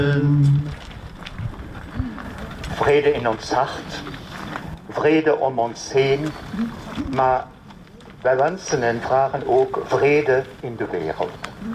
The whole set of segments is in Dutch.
Vrede in ons hart, vrede om ons heen, maar wij wensen en vragen ook vrede in de wereld.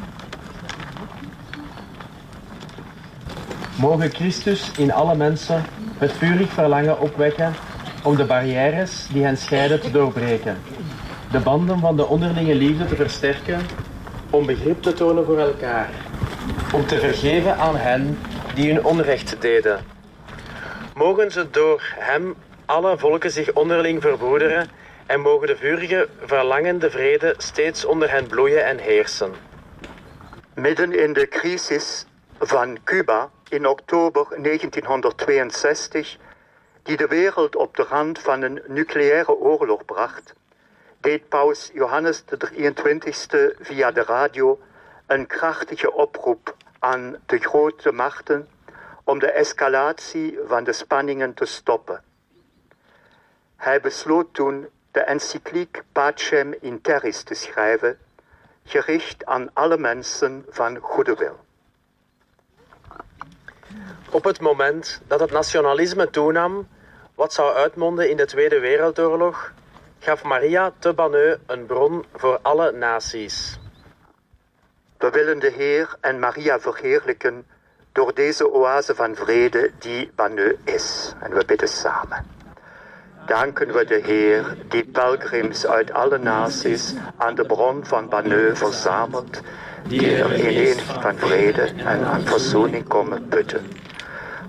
Mogen Christus in alle mensen het vurig verlangen opwekken om de barrières die hen scheiden te doorbreken, de banden van de onderlinge liefde te versterken, om begrip te tonen voor elkaar, om te vergeven aan hen die hun onrecht deden. Mogen ze door hem alle volken zich onderling verbroederen en mogen de vurige, verlangende vrede steeds onder hen bloeien en heersen. Midden in de crisis van Cuba in oktober 1962, die de wereld op de rand van een nucleaire oorlog bracht, deed paus Johannes XXIII via de radio een krachtige oproep aan de grote machten om de escalatie van de spanningen te stoppen. Hij besloot toen de encycliek Pacem in Terris te schrijven, gericht aan alle mensen van goede wil. Op het moment dat het nationalisme toenam, wat zou uitmonden in de Tweede Wereldoorlog, gaf Maria te Banneux een bron voor alle naties. We willen de Heer en Maria verheerlijken door deze oase van vrede die Banneux is. En we bidden samen. Danken we de Heer die pelgrims uit alle naties aan de bron van Banneux verzamelt, die er ineen van vrede en aan verzoening komen putten.